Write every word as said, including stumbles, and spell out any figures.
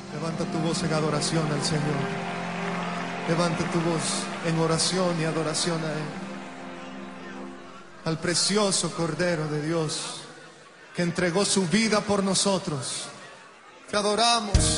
Levanta tu voz en adoración al Señor. Levanta tu voz en oración y adoración a Él. Al precioso Cordero de Dios que entregó su vida por nosotros. Te adoramos.